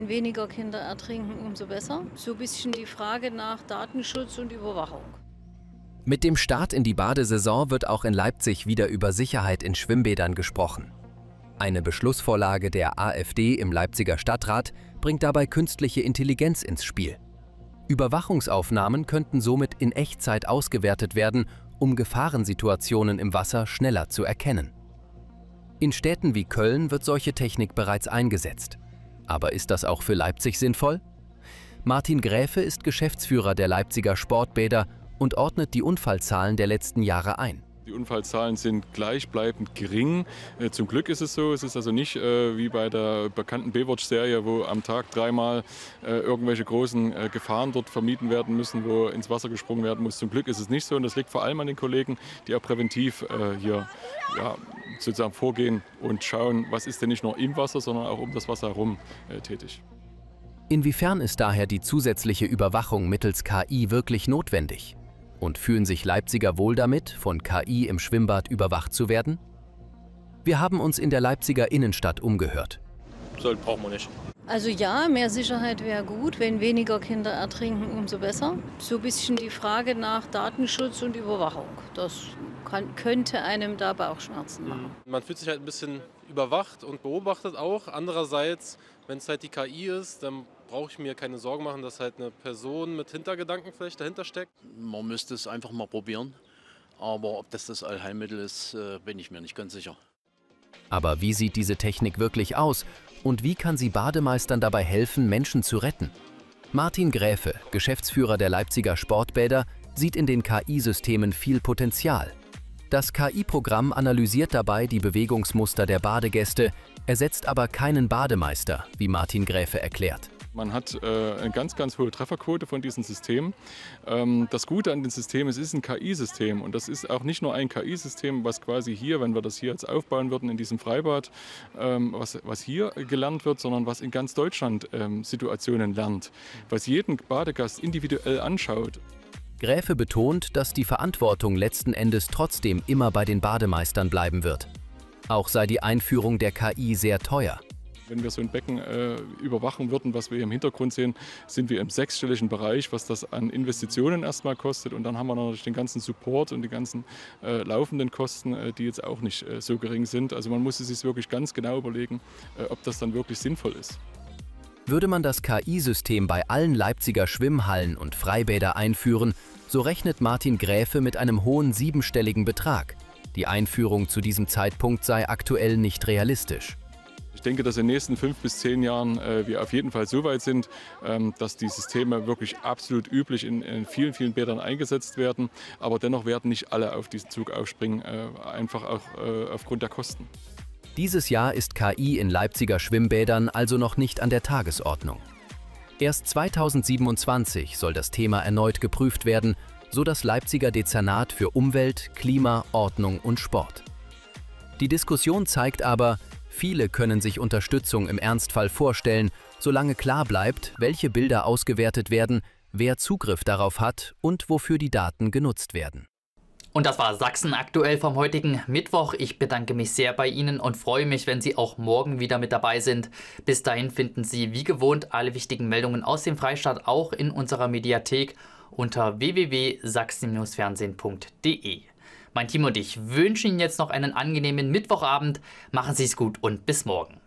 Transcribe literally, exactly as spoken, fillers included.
Weniger Kinder ertrinken, umso besser. So ein bisschen die Frage nach Datenschutz und Überwachung. Mit dem Start in die Badesaison wird auch in Leipzig wieder über Sicherheit in Schwimmbädern gesprochen. Eine Beschlussvorlage der AfD im Leipziger Stadtrat bringt dabei künstliche Intelligenz ins Spiel. Überwachungsaufnahmen könnten somit in Echtzeit ausgewertet werden, um Gefahrensituationen im Wasser schneller zu erkennen. In Städten wie Köln wird solche Technik bereits eingesetzt. Aber ist das auch für Leipzig sinnvoll? Martin Gräfe ist Geschäftsführer der Leipziger Sportbäder und ordnet die Unfallzahlen der letzten Jahre ein. Die Unfallzahlen sind gleichbleibend gering. Äh, zum Glück ist es so. Es ist also nicht äh, wie bei der bekannten Baywatch-Serie, wo am Tag dreimal äh, irgendwelche großen äh, Gefahren dort vermieden werden müssen, wo ins Wasser gesprungen werden muss. Zum Glück ist es nicht so und das liegt vor allem an den Kollegen, die auch präventiv äh, hier ja, sozusagen vorgehen und schauen, was ist denn nicht nur im Wasser, sondern auch um das Wasser herum äh, tätig. Inwiefern ist daher die zusätzliche Überwachung mittels K I wirklich notwendig? Und fühlen sich Leipziger wohl damit, von K I im Schwimmbad überwacht zu werden? Wir haben uns in der Leipziger Innenstadt umgehört. Soll, brauchen wir nicht. Also ja, mehr Sicherheit wäre gut. Wenn weniger Kinder ertrinken, umso besser. So ein bisschen die Frage nach Datenschutz und Überwachung. Das kann, könnte einem da Bauchschmerzen machen. Man fühlt sich halt ein bisschen überwacht und beobachtet auch. Andererseits, wenn es halt die K I ist, dann brauche ich mir keine Sorgen machen, dass halt eine Person mit Hintergedanken vielleicht dahinter steckt. Man müsste es einfach mal probieren. Aber ob das das Allheilmittel ist, bin ich mir nicht ganz sicher. Aber wie sieht diese Technik wirklich aus und wie kann sie Bademeistern dabei helfen, Menschen zu retten? Martin Gräfe, Geschäftsführer der Leipziger Sportbäder, sieht in den K I-Systemen viel Potenzial. Das K I-Programm analysiert dabei die Bewegungsmuster der Badegäste, ersetzt aber keinen Bademeister, wie Martin Gräfe erklärt. Man hat äh, eine ganz, ganz hohe Trefferquote von diesen Systemen. Ähm, das Gute an den Systemen, es ist ein K I-System und das ist auch nicht nur ein K I-System, was quasi hier, wenn wir das hier jetzt aufbauen würden in diesem Freibad, ähm, was, was hier gelernt wird, sondern was in ganz Deutschland ähm, Situationen lernt, was jeden Badegast individuell anschaut. Gräfe betont, dass die Verantwortung letzten Endes trotzdem immer bei den Bademeistern bleiben wird. Auch sei die Einführung der K I sehr teuer. Wenn wir so ein Becken äh, überwachen würden, was wir hier im Hintergrund sehen, sind wir im sechsstelligen Bereich, was das an Investitionen erstmal kostet. Und dann haben wir natürlich den ganzen Support und die ganzen äh, laufenden Kosten, äh, die jetzt auch nicht äh, so gering sind. Also man muss es sich wirklich ganz genau überlegen, äh, ob das dann wirklich sinnvoll ist. Würde man das K I-System bei allen Leipziger Schwimmhallen und Freibäder einführen, so rechnet Martin Gräfe mit einem hohen siebenstelligen Betrag. Die Einführung zu diesem Zeitpunkt sei aktuell nicht realistisch. Ich denke, dass in den nächsten fünf bis zehn Jahren äh, wir auf jeden Fall so weit sind, ähm, dass die Systeme wirklich absolut üblich in, in vielen, vielen Bädern eingesetzt werden. Aber dennoch werden nicht alle auf diesen Zug aufspringen, äh, einfach auch äh, aufgrund der Kosten. Dieses Jahr ist K I in Leipziger Schwimmbädern also noch nicht an der Tagesordnung. Erst zweitausendsiebenundzwanzig soll das Thema erneut geprüft werden, so das Leipziger Dezernat für Umwelt, Klima, Ordnung und Sport. Die Diskussion zeigt aber, viele können sich Unterstützung im Ernstfall vorstellen, solange klar bleibt, welche Bilder ausgewertet werden, wer Zugriff darauf hat und wofür die Daten genutzt werden. Und das war Sachsen aktuell vom heutigen Mittwoch. Ich bedanke mich sehr bei Ihnen und freue mich, wenn Sie auch morgen wieder mit dabei sind. Bis dahin finden Sie wie gewohnt alle wichtigen Meldungen aus dem Freistaat auch in unserer Mediathek unter w w w punkt sachsen fernsehen punkt de. Mein Team und ich wünschen Ihnen jetzt noch einen angenehmen Mittwochabend. Machen Sie es gut und bis morgen.